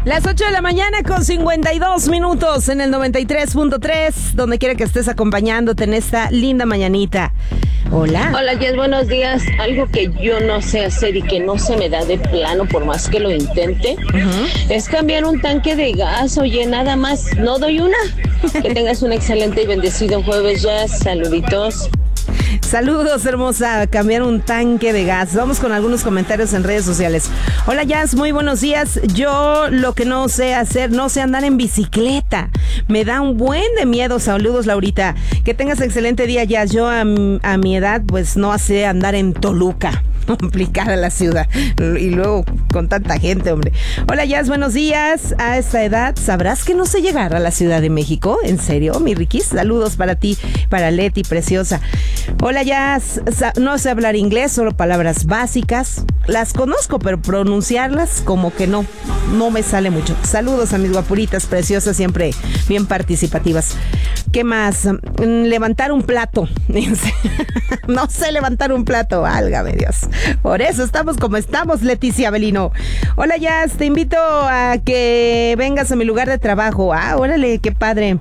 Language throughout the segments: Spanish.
Las 8 de la mañana con 52 minutos en el 93.3, donde quiera que estés acompañándote en esta linda mañanita. Hola. Hola, Jess, buenos días. Algo que yo no sé hacer y que no se me da de plano por más que lo intente, es cambiar un tanque de gas. Oye, nada más, no doy una. Que tengas un excelente y bendecido jueves, Jess. Saluditos. Saludos, hermosa. Cambiar un tanque de gas. Vamos con algunos comentarios en redes sociales. Hola, Jazz, muy buenos días. Yo lo que no sé hacer, no sé andar en bicicleta. Me da un buen de miedo. Saludos, Laurita. Que tengas excelente día, Jazz. Yo a mi edad, pues no sé andar en Toluca. Complicada la ciudad. Y luego con tanta gente, hombre. Hola, Jazz, buenos días. A esta edad, ¿sabrás que no sé llegar a la Ciudad de México? ¿En serio, mi Riquis? Saludos para ti, para Leti, preciosa. Hola, Jazz. No sé hablar inglés, solo palabras básicas. Las conozco, pero pronunciarlas como que no me sale mucho. Saludos a mis guapuritas preciosas, siempre bien participativas. ¿Qué más? Levantar un plato. No sé levantar un plato, válgame Dios. Por eso estamos como estamos, Leticia Belino. Hola, Jazz, te invito a que vengas a mi lugar de trabajo. Ah, órale, qué padre.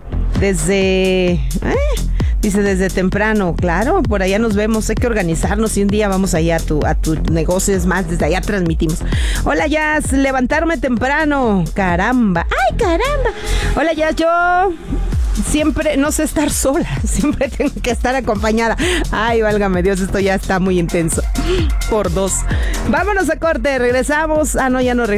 Dice desde temprano, claro, por allá nos vemos, hay que organizarnos y un día vamos allá a tu negocio, es más, desde allá transmitimos. Hola, Jazz, levantarme temprano, caramba, ¡ay, caramba! Hola, Jazz, yo siempre no sé estar sola, siempre tengo que estar acompañada. Ay, válgame Dios, esto ya está muy intenso. Por dos. Vámonos a corte, regresamos. Ah, no, ya no regresamos.